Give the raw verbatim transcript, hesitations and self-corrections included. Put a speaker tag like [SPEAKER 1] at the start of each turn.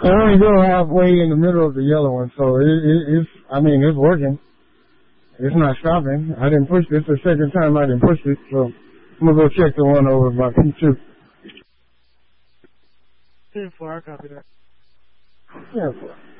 [SPEAKER 1] I only go halfway in the middle of the yellow one, so it, it, it's, I mean, it's working. It's not stopping. I didn't push this the second time I didn't push it, so I'm going to go check the one over by P two.
[SPEAKER 2] ten four, I copy that.
[SPEAKER 1] ten four.